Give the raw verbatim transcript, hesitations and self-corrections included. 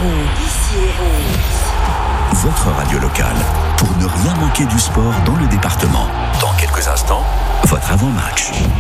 Hérault. Votre radio locale, pour ne rien manquer du sport dans le département. Dans quelques instants, votre avant-match.